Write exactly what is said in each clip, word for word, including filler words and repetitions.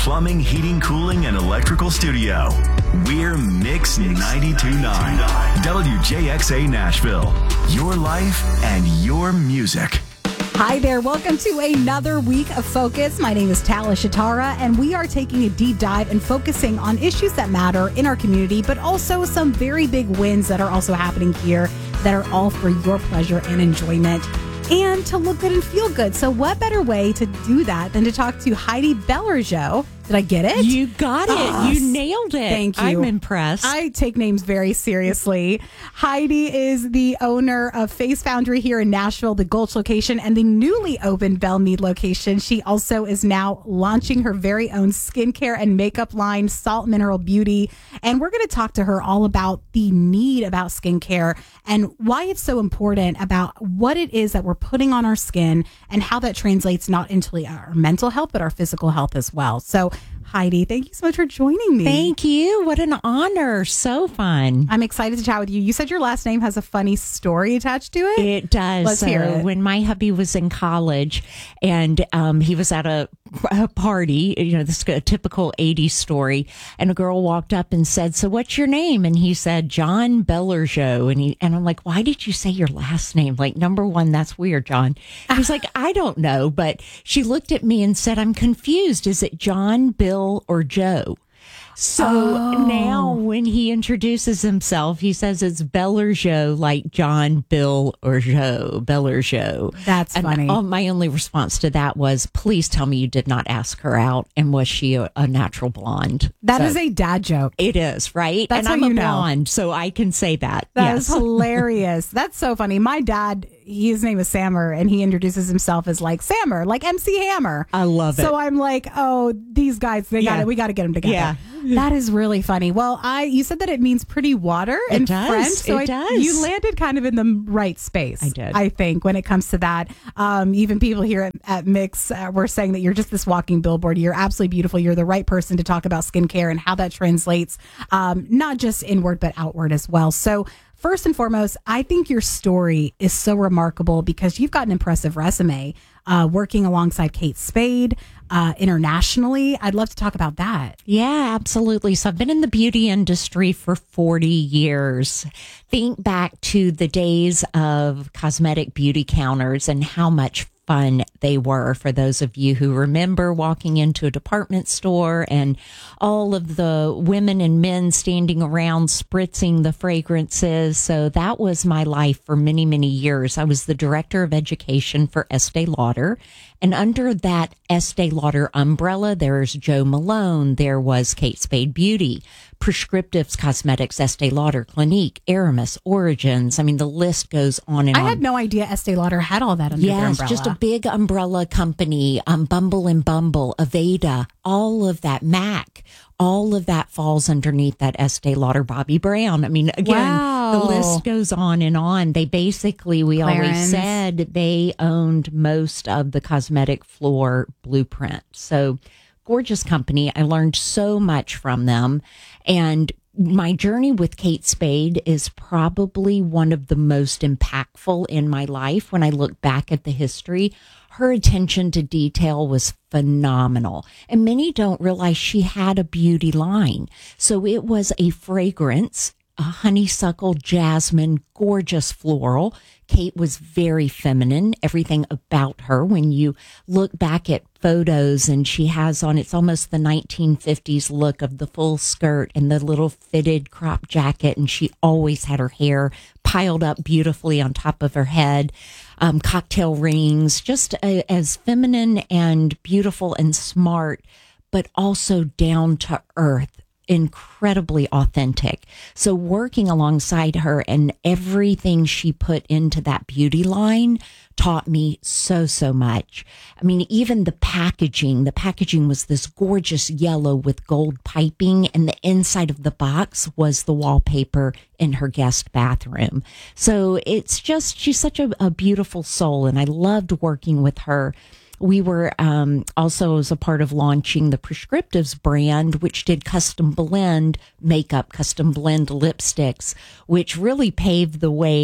plumbing, heating, cooling, and electrical studio. We're Mix ninety-two point nine. W J X A Nashville. Your life and your music. Hi there. Welcome to another week of Focus. My name is Tala Shatara, and we are taking a deep dive and focusing on issues that matter in our community, but also some very big wins that are also happening here that are all for your pleasure and enjoyment and to look good and feel good. So what better way to do that than to talk to Heidi Bellergeau? Did I get it? You got it. Oh, you nailed it. Thank you. I'm impressed. I take names very seriously. Heidi is the owner of Face Foundry here in Nashville, the Gulch location, and the newly opened Belmead location. She also is now launching her very own skincare and makeup line, Salt Mineral Beauty. And we're going to talk to her all about the need about skincare and why it's so important, about what it is that we're putting on our skin and how that translates not into our mental health, but our physical health as well. So Heidi, thank you so much for joining me. Thank you. What an honor. So fun. I'm excited to chat with you. You said your last name has a funny story attached to it? It does. Let's hear uh, it. When my hubby was in college and um, he was at a, a party, you know, this is a typical eighties story, and a girl walked up and said, "So what's your name?" And he said, "John Bellergeau." And he, and I'm like, "Why did you say your last name? Like, number one, that's weird, John." He's like, "I don't know." But she looked at me and said, "I'm confused. Is it John, Bill, or Joe?" So Oh. now when he introduces himself, he says it's Bellergeau, like John, Bill, or Joe. Bellergeau. That's and funny. Oh, my only response to that was, please tell me you did not ask her out, and was she a, a natural blonde? That So is a dad joke. It is, right? That's and how I'm you a know. blonde, so I can say that. That yes. is hilarious. That's so funny. My dad, his name is Sammer, and he introduces himself as like Sammer, like M C Hammer. I love it. So I'm like, oh, these guys, they got Yeah. it. We got to get them together. Yeah. That is really funny. Well, I you said that it means pretty water in It does. French. So It I- does. You landed kind of in the right space. I did. I think when it comes to that. Um, even people here at, at Mix uh, were saying that you're just this walking billboard. You're absolutely beautiful. You're the right person to talk about skincare and how that translates, um, not just inward, but outward as well. So first and foremost, I think your story is so remarkable because you've got an impressive resume, uh, working alongside Kate Spade uh, internationally. I'd love to talk about that. Yeah, absolutely. So I've been in the beauty industry for forty years. Think back to the days of cosmetic beauty counters and how much fun they were for those of you who remember walking into a department store and all of the women and men standing around spritzing the fragrances. So that was my life for many, many years. I was the director of education for Estee Lauder. And under that Estee Lauder umbrella, there's Joe Malone. There was Kate Spade Beauty, Prescriptives Cosmetics, Estee Lauder, Clinique, Aramis, Origins. I mean, the list goes on and I on. had no idea Estee Lauder had all that under their Yes, umbrella. just a big umbrella company, um, Bumble and Bumble, Aveda, all of that, MAC, all of that falls underneath that Estee Lauder, Bobbi Brown. I mean, again, Wow. the list goes on and on. They basically, we Clarins. always said they owned most of the cosmetic floor blueprint. So gorgeous company. I learned so much from them. And my journey with Kate Spade is probably one of the most impactful in my life. When I look back at the history, her attention to detail was phenomenal. And many don't realize she had a beauty line. So it was a fragrance, a honeysuckle, jasmine, gorgeous floral. Kate was very feminine, everything about her. When you look back at photos and she has on, it's almost the nineteen fifties look of the full skirt and the little fitted crop jacket. And she always had her hair piled up beautifully on top of her head, um, cocktail rings, just a, as feminine and beautiful and smart, but also down to earth. Incredibly authentic. So working alongside her and everything she put into that beauty line taught me so, so much. I mean, even the packaging, the packaging was this gorgeous yellow with gold piping, and the inside of the box was the wallpaper in her guest bathroom. So it's just, she's such a, a beautiful soul, and I loved working with her. We were um, also as a part of launching the Prescriptives brand, which did custom blend makeup, custom blend lipsticks, which really paved the way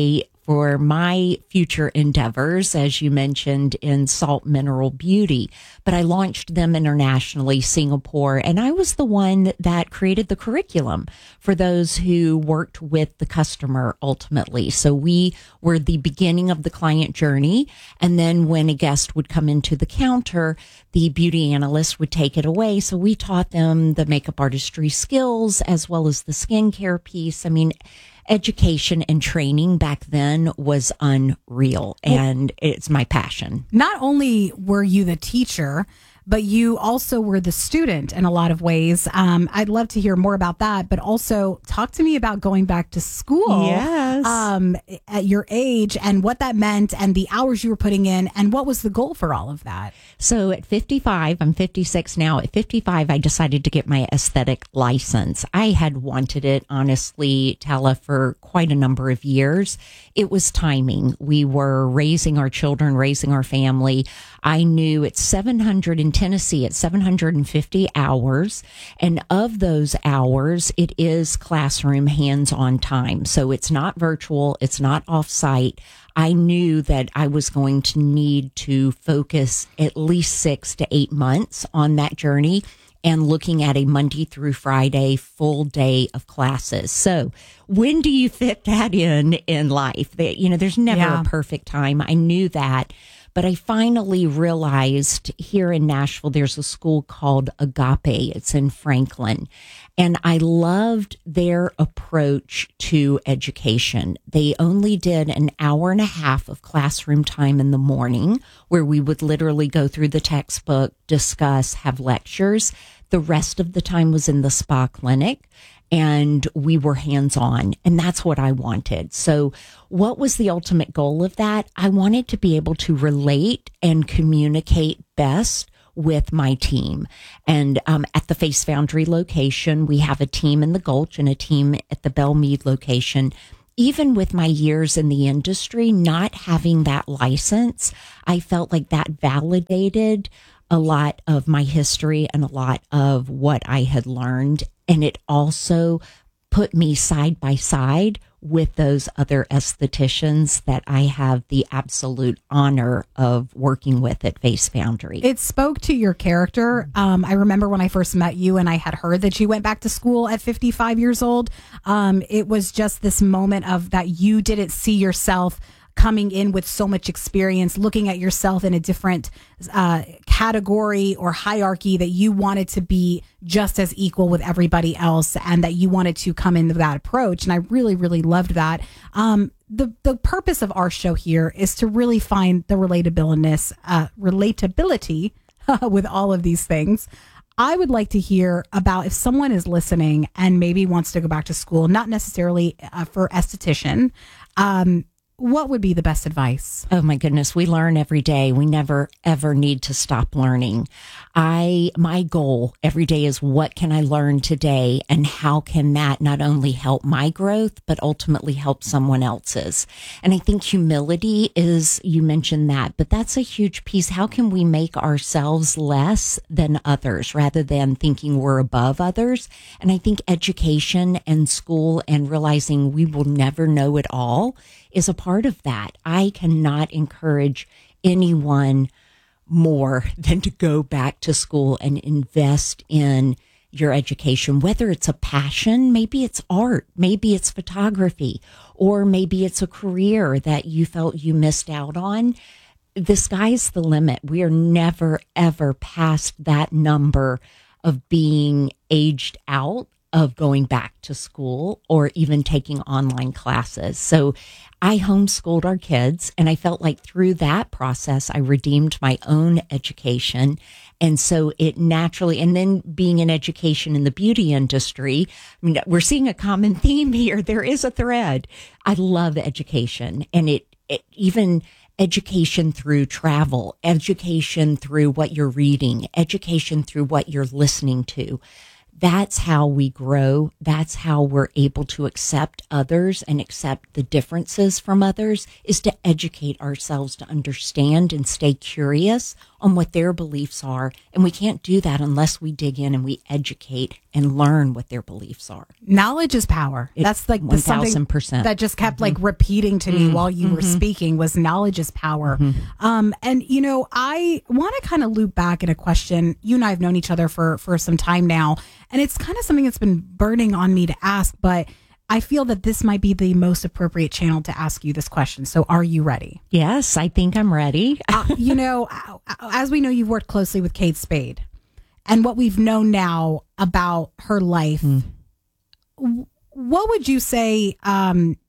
for my future endeavors, as you mentioned, in Salt Mineral Beauty. But I launched them internationally, Singapore, and I was the one that created the curriculum for those who worked with the customer ultimately. So we were the beginning of the client journey. And then when a guest would come into the counter, the beauty analyst would take it away. So we taught them the makeup artistry skills as well as the skincare piece. I mean, education and training back then was unreal, and it's my passion. Not only were you the teacher, but you also were the student in a lot of ways. Um, I'd love to hear more about that, but also talk to me about going back to school Yes. um, at your age and what that meant and the hours you were putting in and what was the goal for all of that. So at fifty-five, I'm fifty-six now. At fifty-five, I decided to get my aesthetic license. I had wanted it, honestly, Tala, for quite a number of years. It was timing. We were raising our children, raising our family. I knew it's seven hundred in Tennessee, it's seven hundred fifty hours. And of those hours, it is classroom hands-on time. So it's not virtual. It's not off-site. I knew that I was going to need to focus at least six to eight months on that journey and looking at a Monday through Friday full day of classes. So when do you fit that in in life? That, you know, there's never Yeah. a perfect time. I knew that. But I finally realized here in Nashville, there's a school called Agape. It's in Franklin. And I loved their approach to education. They only did an hour and a half of classroom time in the morning where we would literally go through the textbook, discuss, have lectures. The rest of the time was in the spa clinic, and we were hands-on, and that's what I wanted. So what was the ultimate goal of that? I wanted to be able to relate and communicate best with my team. And um, at the Face Foundry location, we have a team in the Gulch and a team at the Belle Meade location. Even with my years in the industry, not having that license, I felt like that validated a lot of my history and a lot of what I had learned. And it also put me side by side with those other estheticians that I have the absolute honor of working with at Face Foundry. It spoke to your character. Um, I remember when I first met you and I had heard that you went back to school at fifty-five years old. Um, it was just this moment of that you didn't see yourself coming in with so much experience, looking at yourself in a different uh, category or hierarchy, that you wanted to be just as equal with everybody else and that you wanted to come in with that approach. And I really, really loved that. Um, the, the purpose of our show here is to really find the relatability, uh, relatability with all of these things. I would like to hear about if someone is listening and maybe wants to go back to school, not necessarily uh, for esthetician, um, what would be the best advice? Oh my goodness, we learn every day. We never ever need to stop learning. I my goal every day is what can I learn today and how can that not only help my growth but ultimately help someone else's. And I think humility is, you mentioned that, but that's a huge piece. How can we make ourselves less than others rather than thinking we're above others? And I think education and school and realizing we will never know it all is a part of that. I cannot encourage anyone more than to go back to school and invest in your education, whether it's a passion, maybe it's art, maybe it's photography, or maybe it's a career that you felt you missed out on. The sky's the limit. We are never, ever past that number of being aged out of going back to school or even taking online classes. So I homeschooled our kids, and I felt like through that process, I redeemed my own education. And so it naturally, and then being in education in the beauty industry, I mean, we're seeing a common theme here. There is a thread. I love education, and it, it even education through travel, education through what you're reading, education through what you're listening to. That's how we grow. That's how we're able to accept others and accept the differences from others, is to educate ourselves, to understand and stay curious on what their beliefs are. And we can't do that unless we dig in and we educate and learn what their beliefs are. Knowledge is power. It, That's like the one thousand percent. That just kept mm-hmm. like repeating to me mm-hmm. while you mm-hmm. were speaking was knowledge is power. Mm-hmm. Um, and, you know, I want to kind of loop back at a question. You and I have known each other for, for some time now, and it's kind of something that's been burning on me to ask, but I feel that this might be the most appropriate channel to ask you this question. So are you ready? Yes, I think I'm ready. uh, you know, as we know, you've worked closely with Kate Spade, and what we've known now about her life, mm. what would you say, um,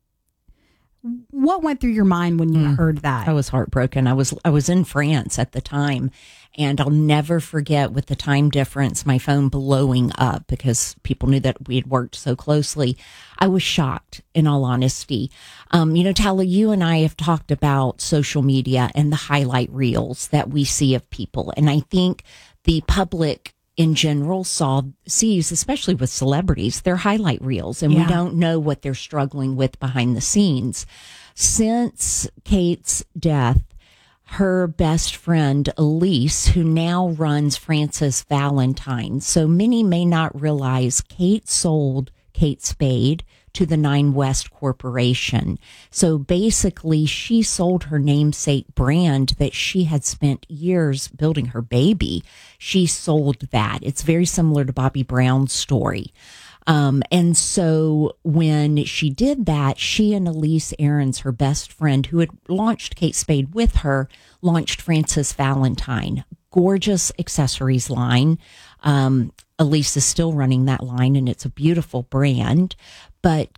what went through your mind when you mm. heard that? I was heartbroken. I was I was in France at the time, and I'll never forget, with the time difference, my phone blowing up because people knew that we had worked so closely. I was shocked, in all honesty. Um, you know, Tala, you and I have talked about social media and the highlight reels that we see of people, and I think the public in general saw sees, especially with celebrities, their highlight reels, and yeah. we don't know what they're struggling with behind the scenes. Since Kate's death, her best friend Elise, who now runs Frances Valentine, so many may not realize Kate sold Kate Spade to the Nine West Corporation. So basically, she sold her namesake brand that she had spent years building her baby. She sold that. It's very similar to Bobby Brown's story. Um, and so when she did that, she and Elise Aarons, her best friend, who had launched Kate Spade with her, launched Frances Valentine. Gorgeous accessories line. Um, Elise is still running that line, and it's a beautiful brand. But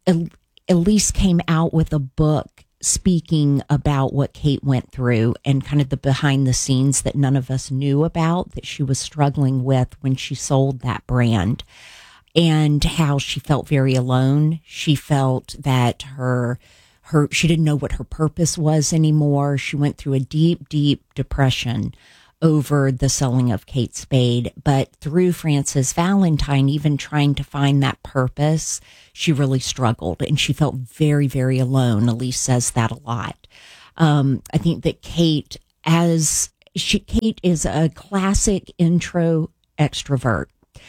Elise came out with a book speaking about what Kate went through and kind of the behind the scenes that none of us knew about, that she was struggling with when she sold that brand, and how she felt very alone. She felt that her her she didn't know what her purpose was anymore. She went through a deep, deep depression over the selling of Kate Spade. But through Frances Valentine, even trying to find that purpose, she really struggled, and she felt very, very alone. Elise says that a lot. Um, I think that Kate, as she, Kate is a classic intro extrovert.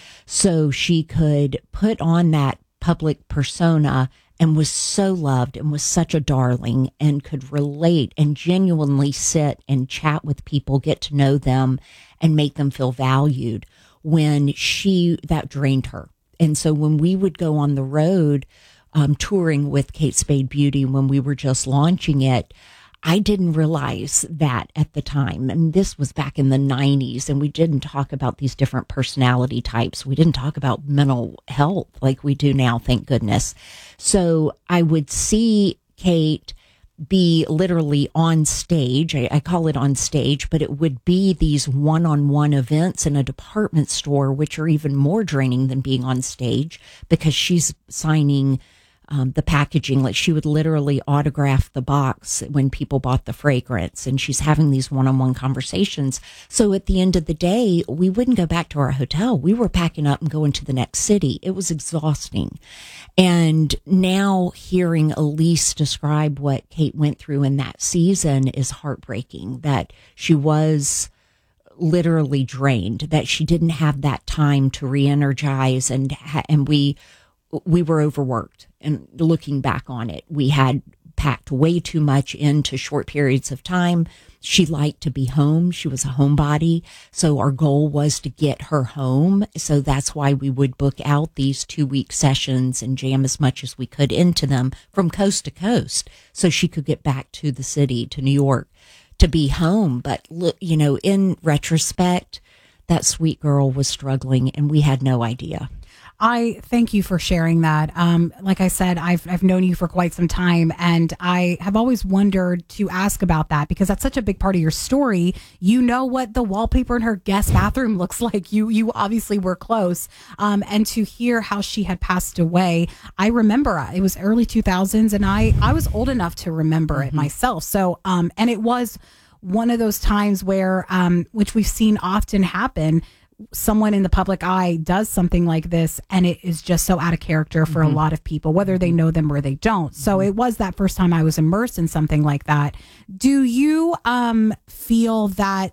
So she could put on that public persona and was so loved and was such a darling and could relate and genuinely sit and chat with people, get to know them and make them feel valued. When she, that drained her. And so when we would go on the road, um, touring with Kate Spade Beauty, when we were just launching it, I didn't realize that at the time. And this was back in the nineties, and we didn't talk about these different personality types. We didn't talk about mental health like we do now, thank goodness. So I would see Kate be literally on stage. I, I call it on stage, but it would be these one-on-one events in a department store, which are even more draining than being on stage, because she's signing Um, the packaging. Like, she would literally autograph the box when people bought the fragrance, and she's having these one-on-one conversations. So at the end of the day, we wouldn't go back to our hotel. We were packing up and going to the next city. It was exhausting. And now hearing Elise describe what Kate went through in that season is heartbreaking, that she was literally drained, that she didn't have that time to re-energize, and and we we were overworked. And looking back on it, we had packed way too much into short periods of time. She liked to be home. She was a homebody. So our goal was to get her home. So that's why we would book out these two week sessions and jam as much as we could into them from coast to coast, so she could get back to the city, to New York, to be home. But look, you know, in retrospect, that sweet girl was struggling, and we had no idea. I thank you for sharing that. Um, like I said, I've I've known you for quite some time, and I have always wondered to ask about that, because that's such a big part of your story. You know what the wallpaper in her guest bathroom looks like. You you obviously were close, um, and to hear how she had passed away, I remember it was early two thousands, and I I was old enough to remember mm-hmm. it myself. So um, and it was one of those times where um, which we've seen often happen. Someone in the public eye does something like this, and it is just so out of character for mm-hmm. a lot of people, whether they know them or they don't. So mm-hmm. it was that first time I was immersed in something like that. Do you um, feel that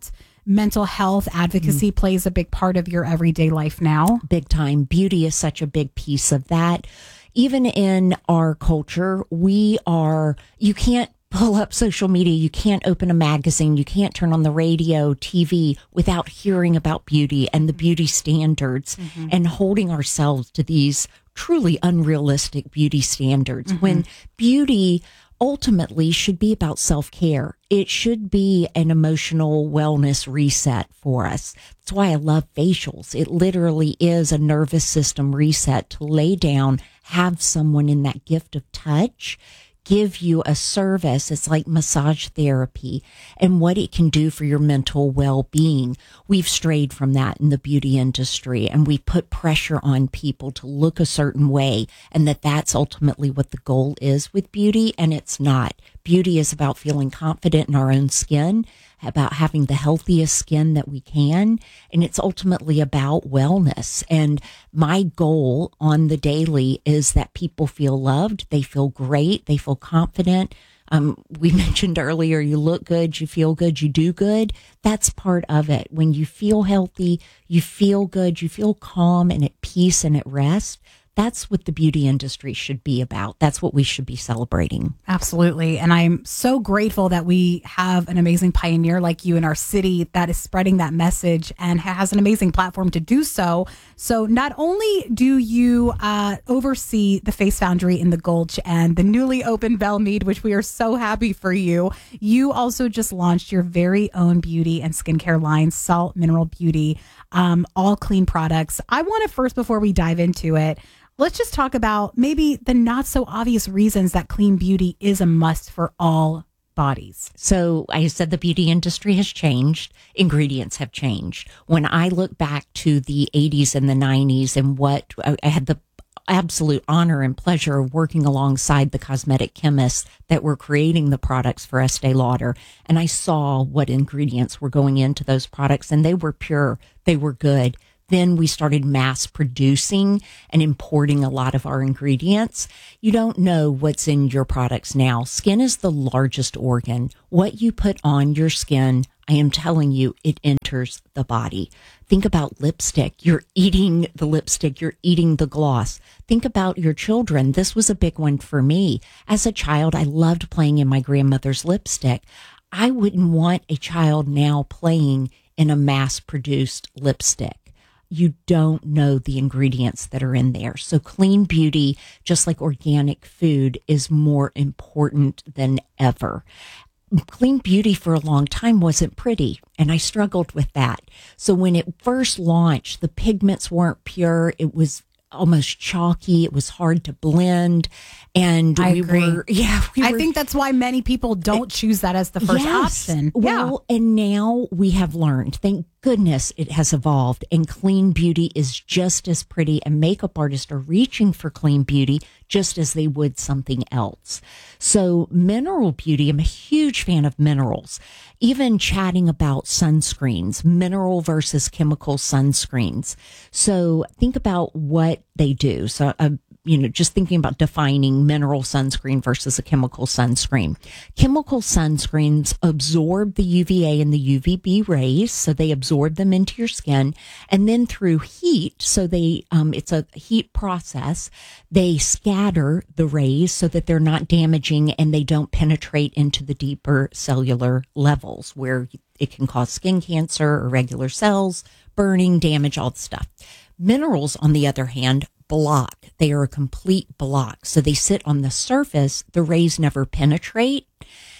mental health advocacy mm. plays a big part of your everyday life now. Big time. Beauty is such a big piece of that. Even in our culture, we are, you can't pull up social media, you can't open a magazine, you can't turn on the radio, T V without hearing about beauty and the beauty standards mm-hmm. and holding ourselves to these truly unrealistic beauty standards. Mm-hmm. When beauty ultimately should be about self-care. It should be an emotional wellness reset for us. That's why I love facials. It literally is a nervous system reset to lay down, have someone in that gift of touch give you a service. It's like massage therapy and what it can do for your mental well-being. We've strayed from that in the beauty industry, and we put pressure on people to look a certain way, and that that's ultimately what the goal is with beauty, and it's not. Beauty is about feeling confident in our own skin, about having the healthiest skin that we can, and it's ultimately about wellness. And my goal on the daily is that people feel loved, they feel great, they feel confident. Um, we mentioned earlier, you look good, you feel good, you do good. That's part of it. When you feel healthy, you feel good, you feel calm and at peace and at rest. That's what the beauty industry should be about. That's what we should be celebrating. Absolutely. And I'm so grateful that we have an amazing pioneer like you in our city that is spreading that message and has an amazing platform to do so. So not only do you uh, oversee the Face Foundry in the Gulch and the newly opened Belle Meade, which we are so happy for you, you also just launched your very own beauty and skincare line, Salt Mineral Beauty, um, all clean products. I want to first, before we dive into it, let's just talk about maybe the not so obvious reasons that clean beauty is a must for all bodies. So I said the beauty industry has changed. Ingredients have changed. When I look back to the eighties and the nineties and what I had the absolute honor and pleasure of working alongside the cosmetic chemists that were creating the products for Estee Lauder. And I saw what ingredients were going into those products, and they were pure. They were good. Then we started mass producing and importing a lot of our ingredients. You don't know what's in your products now. Skin is the largest organ. What you put on your skin, I am telling you, it enters the body. Think about lipstick. You're eating the lipstick. You're eating the gloss. Think about your children. This was a big one for me. As a child, I loved playing in my grandmother's lipstick. I wouldn't want a child now playing in a mass-produced lipstick. You don't know the ingredients that are in there. So clean beauty, just like organic food, is more important than ever. Clean beauty for a long time wasn't pretty, and I struggled with that. So when it first launched, the pigments weren't pure. It was almost chalky. It was hard to blend. And I we agree. were, yeah, we I were, think that's why many people don't choose that as the first yes. option. Well, yeah. And now we have learned, thank goodness it has evolved, and clean beauty is just as pretty, and makeup artists are reaching for clean beauty just as they would something else. So mineral beauty, I'm a huge fan of minerals. Even chatting about sunscreens, mineral versus chemical sunscreens. So think about what they do. So, uh, you know, just thinking about defining mineral sunscreen versus a chemical sunscreen. Chemical sunscreens absorb the U V A and the U V B rays, so they absorb them into your skin, and then through heat, so they um, it's a heat process, they scatter the rays so that they're not damaging and they don't penetrate into the deeper cellular levels where it can cause skin cancer, irregular cells, burning, damage, all the stuff. Minerals, on the other hand, block. They are a complete block. So they sit on the surface. The rays never penetrate.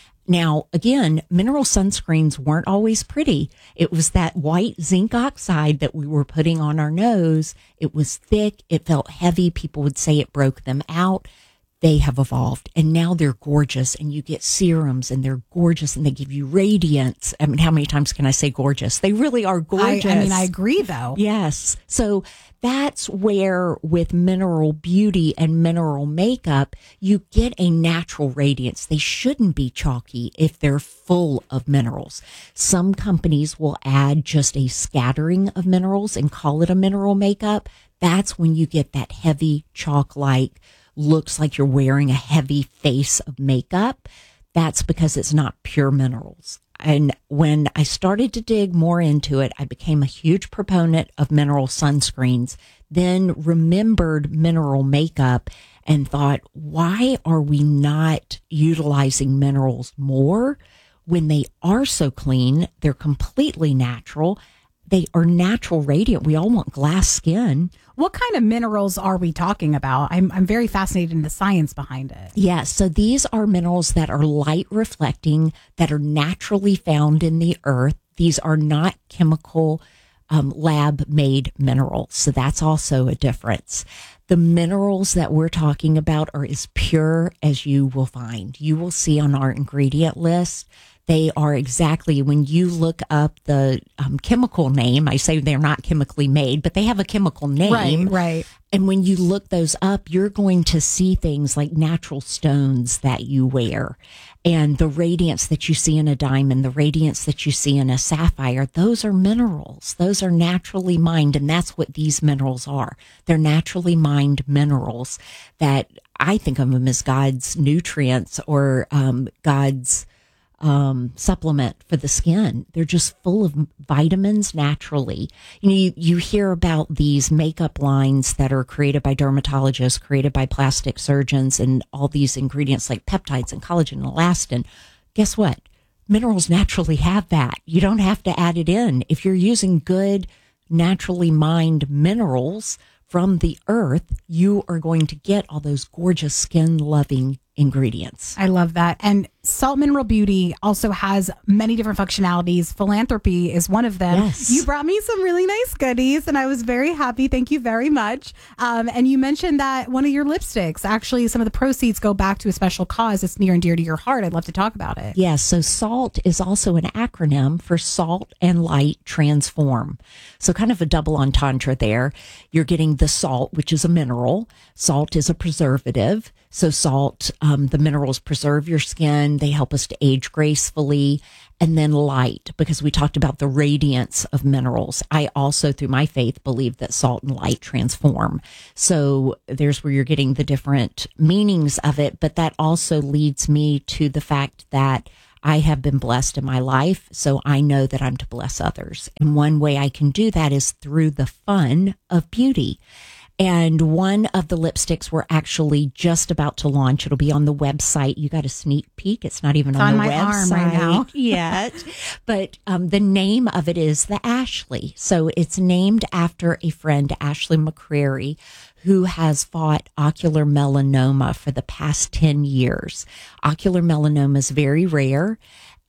Now, again, mineral sunscreens weren't always pretty. It was that white zinc oxide that we were putting on our nose. It was thick. It felt heavy. People would say it broke them out. They have evolved, and now they're gorgeous, and you get serums, and they're gorgeous, and they give you radiance. I mean, how many times can I say gorgeous? They really are gorgeous. I, I mean, I agree, though. Yes. So that's where with mineral beauty and mineral makeup, you get a natural radiance. They shouldn't be chalky if they're full of minerals. Some companies will add just a scattering of minerals and call it a mineral makeup. That's when you get that heavy chalk-like, looks like you're wearing a heavy face of makeup. That's because it's not pure minerals. And when I started to dig more into it, I became a huge proponent of mineral sunscreens, then remembered mineral makeup and thought, why are we not utilizing minerals more when they are so clean? They're completely natural. They are natural radiant. We all want glass skin. What kind of minerals are we talking about? I'm I'm very fascinated in the science behind it. Yeah, so these are minerals that are light reflecting, that are naturally found in the earth. These are not chemical um, lab made minerals. So that's also a difference. The minerals that we're talking about are as pure as you will find. You will see on our ingredient list, they are exactly, when you look up the um, chemical name, I say they're not chemically made, but they have a chemical name. Right, right. And when you look those up, you're going to see things like natural stones that you wear and the radiance that you see in a diamond, the radiance that you see in a sapphire. Those are minerals. Those are naturally mined. And that's what these minerals are. They're naturally mined minerals that I think of them as God's nutrients or um, God's um, supplement for the skin. They're just full of vitamins naturally. You know, you, you hear about these makeup lines that are created by dermatologists, created by plastic surgeons, and all these ingredients like peptides and collagen and elastin. Guess what? Minerals naturally have that. You don't have to add it in. If you're using good, naturally mined minerals from the earth, you are going to get all those gorgeous skin-loving ingredients. I love that. And Salt Mineral Beauty also has many different functionalities. Philanthropy is one of them. Yes. You brought me some really nice goodies and I was very happy. Thank you very much. Um, and you mentioned that one of your lipsticks, actually some of the proceeds go back to a special cause that's near and dear to your heart. I'd love to talk about it. Yes. So SALT is also an acronym for Salt and Light Transform. So kind of a double entendre there. You're getting the salt, which is a mineral. Salt is a preservative. So salt, um, the minerals preserve your skin. They help us to age gracefully. And then light, because we talked about the radiance of minerals. I also, through my faith, believe that salt and light transform. So there's where you're getting the different meanings of it. But that also leads me to the fact that I have been blessed in my life, so I know that I'm to bless others. And one way I can do that is through the fun of beauty. And one of the lipsticks we're actually just about to launch. It'll be on the website. You got a sneak peek. It's not even it's on, on the my website arm right now. yet. But um, the name of it is the Ashley. So it's named after a friend, Ashley McCrary, who has fought ocular melanoma for the past ten years. Ocular melanoma is very rare.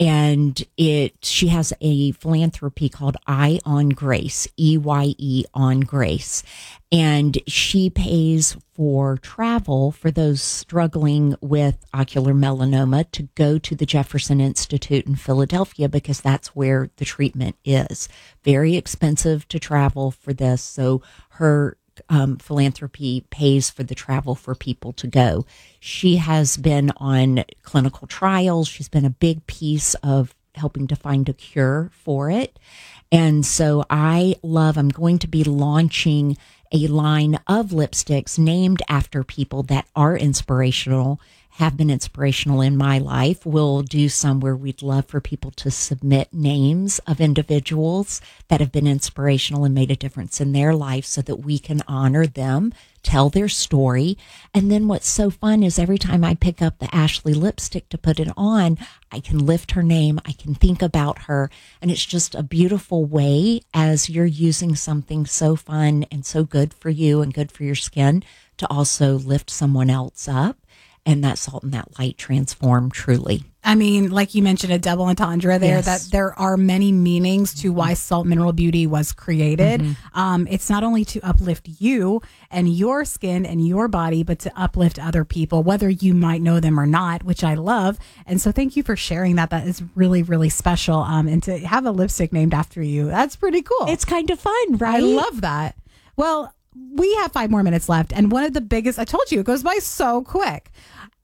And it, she has a philanthropy called Eye on Grace, E Y E on Grace. And she pays for travel for those struggling with ocular melanoma to go to the Jefferson Institute in Philadelphia because that's where the treatment is. Very expensive to travel for this. So her Um, philanthropy pays for the travel for people to go. She has been on clinical trials. She's been a big piece of helping to find a cure for it. And so I love, I'm going to be launching a line of lipsticks named after people that are inspirational, have been inspirational in my life. We'll do some where we'd love for people to submit names of individuals that have been inspirational and made a difference in their life so that we can honor them, tell their story. And then what's so fun is every time I pick up the Ashley lipstick to put it on, I can lift her name, I can think about her, and it's just a beautiful way as you're using something so fun and so good for you and good for your skin to also lift someone else up. And that salt and that light transform truly. I mean, like you mentioned, a double entendre there, Yes. that there are many meanings to why Salt Mineral Beauty was created. Mm-hmm. Um, it's not only to uplift you and your skin and your body, but to uplift other people, whether you might know them or not, which I love. And so thank you for sharing that. That is really, really special. Um, and to have a lipstick named after you, that's pretty cool. It's kind of fun, right? I love that. Well, we have five more minutes left. And one of the biggest, I told you, it goes by so quick.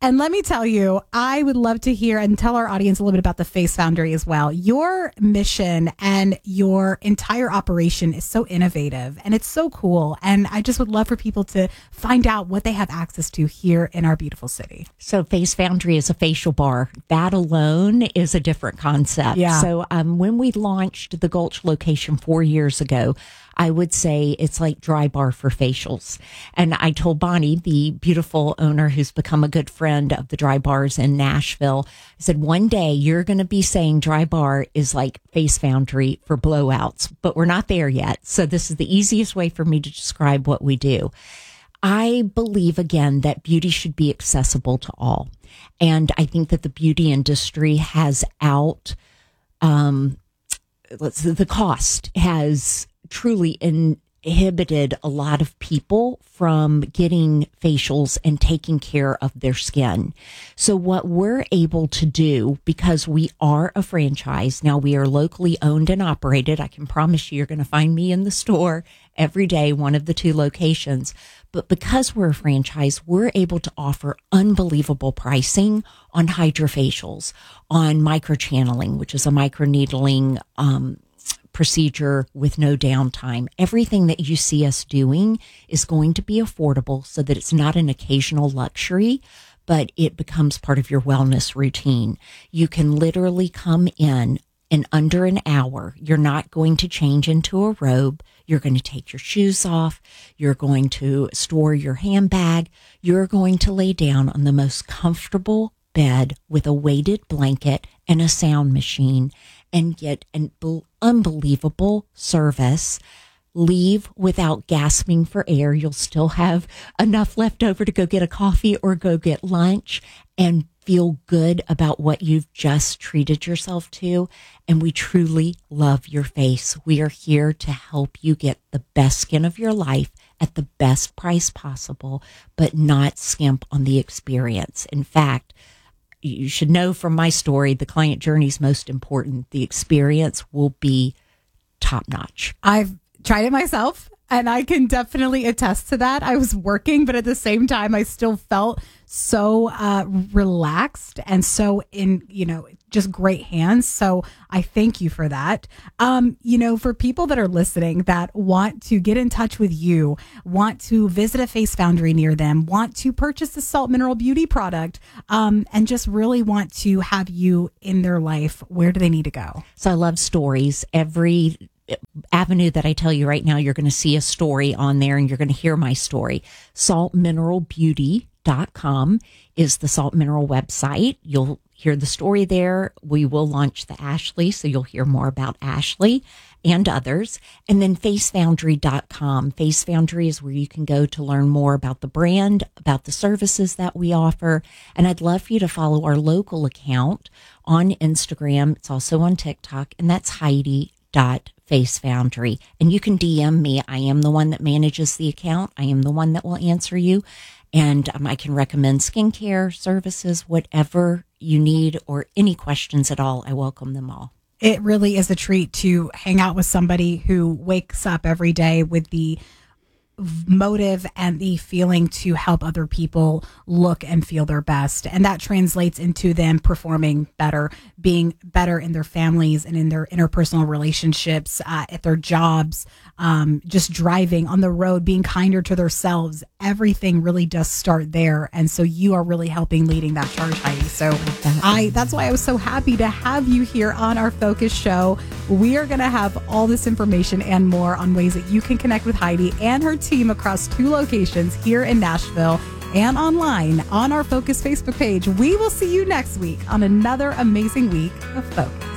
And let me tell you, I would love to hear and tell our audience a little bit about the Face Foundry as well. Your mission and your entire operation is so innovative and it's so cool. And I just would love for people to find out what they have access to here in our beautiful city. So Face Foundry is a facial bar. That alone is a different concept. Yeah. So um, when we launched the Gulch location four years ago, I would say it's like Dry Bar for facials. And I told Bonnie, the beautiful owner who's become a good friend of the Dry Bars in Nashville, I said, one day you're going to be saying Dry Bar is like Face Foundry for blowouts, but we're not there yet. So this is the easiest way for me to describe what we do. I believe, again, that beauty should be accessible to all. And I think that the beauty industry has out, um, let's the cost has truly inhibited a lot of people from getting facials and taking care of their skin. So what we're able to do, because we are a franchise, now we are locally owned and operated. I can promise you, you're going to find me in the store every day, one of the two locations. But because we're a franchise, we're able to offer unbelievable pricing on hydrofacials, on microchanneling, which is a microneedling um procedure with no downtime. Everything that you see us doing is going to be affordable so that it's not an occasional luxury, but it becomes part of your wellness routine. You can literally come in in under an hour. You're not going to change into a robe. You're going to take your shoes off. You're going to store your handbag. You're going to lay down on the most comfortable bed with a weighted blanket and a sound machine and get an unbelievable service. Leave without gasping for air. You'll still have enough left over to go get a coffee or go get lunch and feel good about what you've just treated yourself to. And we truly love your face. We are here to help you get the best skin of your life at the best price possible, but not skimp on the experience. In fact, you should know from my story, the client journey is most important. The experience will be top notch. I've tried it myself and I can definitely attest to that. I was working, but at the same time, I still felt so uh, relaxed and so in, you know, just great hands. So I thank you for that. Um, you know, for people that are listening that want to get in touch with you, want to visit a Face Foundry near them, want to purchase the Salt Mineral Beauty product, um, and just really want to have you in their life, where do they need to go? So I love stories. Every avenue that I tell you right now, you're going to see a story on there and you're going to hear my story. salt mineral beauty dot com is the Salt Mineral website. You'll hear the story there. We will launch the Ashley, so you'll hear more about Ashley and others. And then face foundry dot com. Face Foundry is where you can go to learn more about the brand, about the services that we offer. And I'd love for you to follow our local account on Instagram. It's also on TikTok, and that's Heidi dot Face Foundry. And you can D M me. I am the one that manages the account. I am the one that will answer you. And um, I can recommend skincare services, whatever you need, or any questions at all. I welcome them all. It really is a treat to hang out with somebody who wakes up every day with the motive and the feeling to help other people look and feel their best. And that translates into them performing better, being better in their families and in their interpersonal relationships, uh, at their jobs, um, just driving on the road, being kinder to themselves. Everything really does start there. And so you are really helping leading that charge, Heidi. So I, that's why I was so happy to have you here on our Focus Show. We are going to have all this information and more on ways that you can connect with Heidi and her team across two locations here in Nashville and online on our Focus Facebook page. We will see you next week on another amazing week of Focus.